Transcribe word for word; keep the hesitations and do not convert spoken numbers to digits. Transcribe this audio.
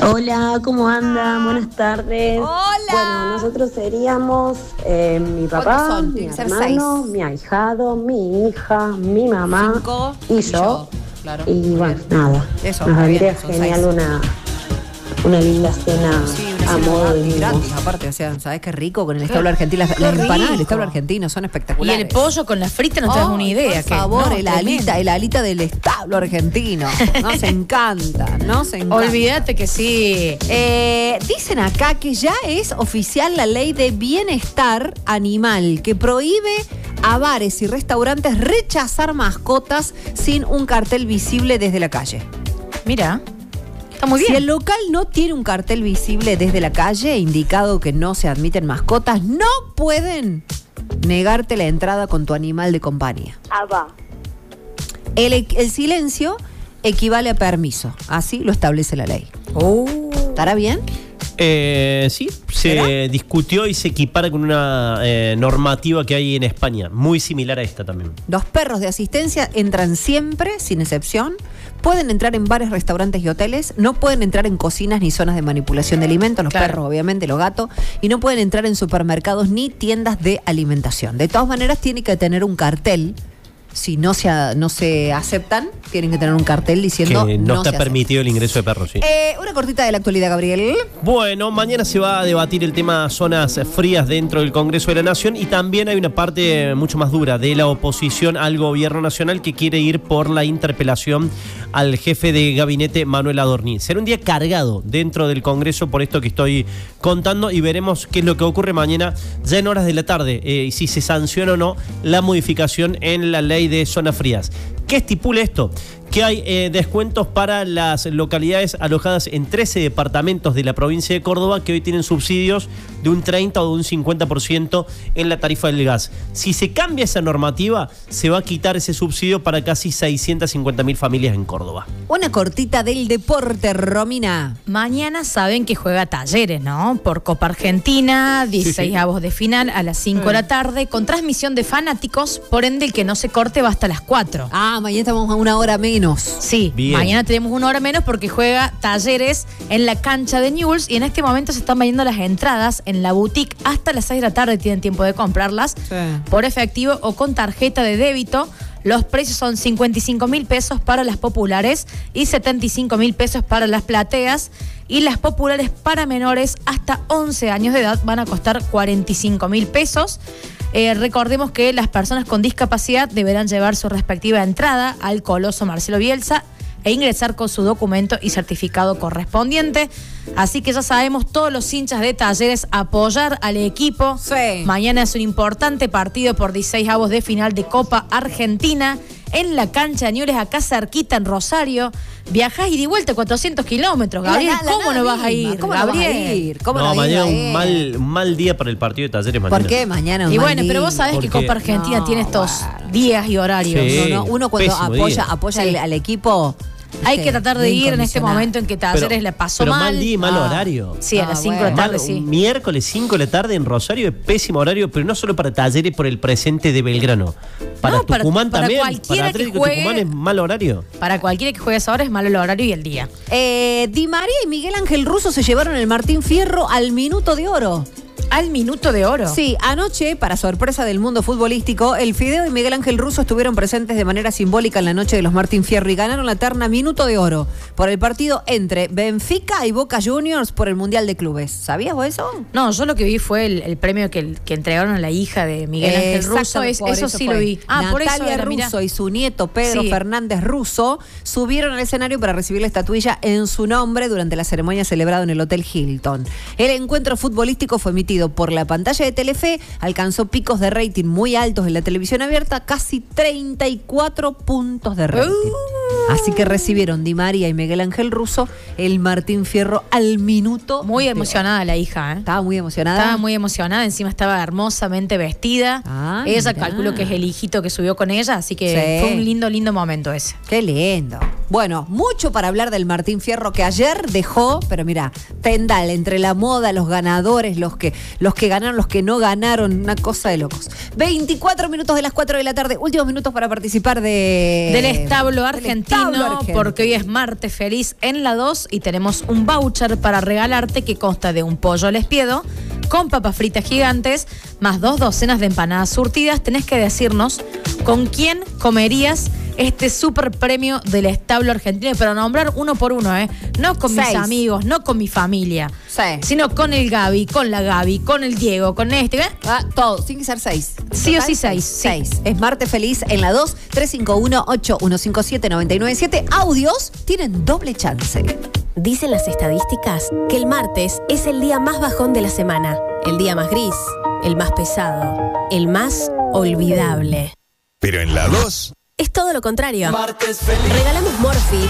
Hola, ¿cómo andan? Buenas tardes. Hola. Bueno, nosotros seríamos eh, mi papá, son? mi Tienen que ser hermano, seis. mi ahijado, mi hija, mi mamá Cinco, y y yo. yo, claro. Y Muy bueno, bien. nada. Eso, Nos muy vendría bien, son genial seis. una, una linda cena Sí, una a cena modo de gratis, mimos. gratis, aparte, o sea, ¿sabes qué rico? Con el establo argentino, las, las empanadas del establo argentino son Y espectaculares. el pollo con la frita no te das Ay, una idea. por que favor, no, el tremendo. alita, el alita del establo argentino. Nos encanta, nos encanta. Olvídate que sí. Eh, dicen acá que ya es oficial la ley de bienestar animal que prohíbe a bares y restaurantes rechazar mascotas sin un cartel visible desde la calle. Mira, está muy bien. Si el local no tiene un cartel visible desde la calle indicado que no se admiten mascotas, no pueden negarte la entrada con tu animal de compañía. Ah, va. El, el silencio equivale a permiso, así lo establece la ley. Oh. ¿Estará bien? Eh, sí, se ¿Será? discutió y se equipara con una eh, normativa que hay en España, muy similar a esta también. Los perros de asistencia entran siempre, sin excepción. Pueden entrar en bares, restaurantes y hoteles. No pueden entrar en cocinas ni zonas de manipulación de alimentos. Los Claro. perros, obviamente, los gatos. Y no pueden entrar en supermercados ni tiendas de alimentación. De todas maneras, tiene que tener un cartel. Si no se, a- no se aceptan, tienen que tener un cartel diciendo Que no, está se permitido el ingreso de perros, sí. aceptan. Eh, una cortita de la actualidad, Gabriel. Bueno, mañana se va a debatir el tema zonas frías dentro del Congreso de la Nación y también hay una parte mucho más dura de la oposición al gobierno nacional que quiere ir por la interpelación al jefe de gabinete, Manuel Adorni. Será un día cargado dentro del Congreso por esto que estoy contando y veremos qué es lo que ocurre mañana ya en horas de la tarde eh, y si se sanciona o no la modificación en la ley de zonas frías. ¿Qué estipula esto? Que hay eh, descuentos para las localidades alojadas en trece departamentos de la provincia de Córdoba que hoy tienen subsidios de un treinta o de un cincuenta por ciento en la tarifa del gas. Si se cambia esa normativa, se va a quitar ese subsidio para casi seiscientas cincuenta mil familias en Córdoba. Una cortita del deporte, Romina. Mañana saben que juega Talleres, ¿no? Por Copa Argentina, dieciséis avos de final a las cinco de la tarde, con transmisión de fanáticos, por ende el que no se corte va hasta las cuatro. Ah, mañana estamos a una hora menos. Sí, Bien. mañana tenemos una hora menos porque juega Talleres en la cancha de Newell's y en este momento se están vendiendo las entradas en la boutique hasta las seis de la tarde, tienen tiempo de comprarlas Sí. por efectivo o con tarjeta de débito. Los precios son cincuenta y cinco mil pesos para las populares y setenta y cinco mil pesos para las plateas. Y las populares para menores hasta once años de edad van a costar cuarenta y cinco mil pesos. Eh, recordemos que las personas con discapacidad deberán llevar su respectiva entrada al Coloso Marcelo Bielsa e ingresar con su documento y certificado correspondiente. Así que ya sabemos, todos los hinchas de Talleres apoyar al equipo. Sí. Mañana es un importante partido por dieciséis avos de final de Copa Argentina en la cancha de Newell's, acá cerquita en Rosario. Viajás y de vuelta cuatrocientos kilómetros, Gabriel. La- la ¿Cómo nada no vas a misma. ir, ¿Cómo no vas a Gabriel? ir? ¿Cómo No, no vas a ir, mañana un Gabriel? mal, un mal día para el partido de Talleres mañana. ¿Por qué mañana? un Y mal bueno, pero día? vos sabés que Porque- Copa Argentina No, tiene estos bueno. días y horarios. Sí. No, no, uno cuando Pésimo apoya, día. apoya Sí. al, al equipo. Hay este, que tratar de bien ir en este condicionado. momento en que Talleres Pero- le pasó pero mal. mal día y mal Ah. horario. Sí, a Ah, las cinco de bueno. la tarde, Mal- sí. un miércoles cinco de la tarde en Rosario es pésimo horario, pero no solo para Talleres por el presente de Belgrano. Para No, para- Tucumán para también, cualquiera para que Atlético juegue- Tucumán es mal horario. Para cualquiera que juegue a esa hora es malo el horario y el día. Eh, Di María y Miguel Ángel Russo se llevaron el Martín Fierro al minuto de oro. Al minuto de oro. Sí, anoche, para sorpresa del mundo futbolístico, el Fideo y Miguel Ángel Russo estuvieron presentes de manera simbólica en la noche de los Martín Fierro y ganaron la terna Minuto de Oro por el partido entre Benfica y Boca Juniors por el Mundial de Clubes. ¿Sabías vos eso? No, yo lo que vi fue el, el premio que, que entregaron a la hija de Miguel Ángel Exacto, Russo. Es- por eso, sí fue. lo vi. Ah, por eso Natalia era, mirá. Russo y su nieto Pedro Sí. Fernández Russo subieron al escenario para recibir la estatuilla en su nombre durante la ceremonia celebrada en el Hotel Hilton. El encuentro futbolístico fue emitido por la pantalla de Telefe, alcanzó picos de rating muy altos en la televisión abierta, casi treinta y cuatro puntos de rating. Uh. Así que recibieron Di María y Miguel Ángel Russo el Martín Fierro al minuto. Muy de emocionada la hija, ¿eh? Estaba muy emocionada. Estaba muy emocionada, encima estaba hermosamente vestida. Ah, ella mirá. calculo que es el hijito que subió con ella, así que Sí. fue un lindo, lindo momento ese. Qué lindo. Bueno, mucho para hablar del Martín Fierro que ayer dejó, pero mira, tendal entre la moda, los ganadores, los que, los que ganaron, los que no ganaron, una cosa de locos. veinticuatro minutos de las cuatro de la tarde, últimos minutos para participar de... Del establo argentino. Establo no, argentino. porque hoy es martes feliz en la dos y tenemos un voucher para regalarte que consta de un pollo al espiedo con papas fritas gigantes, más dos docenas de empanadas surtidas. Tenés que decirnos con quién comerías este super premio del establo argentino, pero nombrar uno por uno, ¿eh? No con Seis. mis amigos, no con mi familia, Sí. sino con el Gaby, con la Gaby, con el Diego, con este, ¿eh? Ah, todo, tiene que ser seis. Sí o ¿Total? sí seis, sí. Seis. Es martes feliz en la dos, tres cinco uno, ocho uno cinco siete, nueve nueve siete. Audios tienen doble chance. Dicen las estadísticas que el martes es el día más bajón de la semana, el día más gris, el más pesado, el más olvidable. Pero en la dos... Es todo lo contrario. Regalamos Morphy